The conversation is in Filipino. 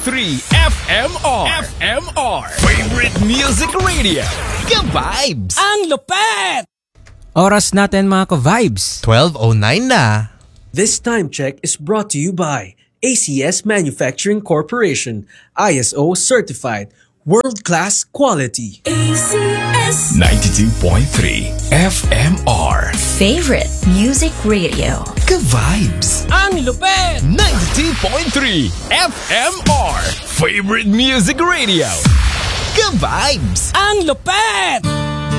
FMR. Favorite Music Radio. Ka-vibes. Ang lupet! Oras natin mga ka-vibes. 12:09 na. This time check is brought to you by ACS Manufacturing Corporation, ISO certified, world-class quality. ACS 92.3 FMR. Favorite Music Radio. Ka-vibes. Ang lupet! 92.3 FMR. Favorite Music Radio. Ka-vibes. Ang lupet!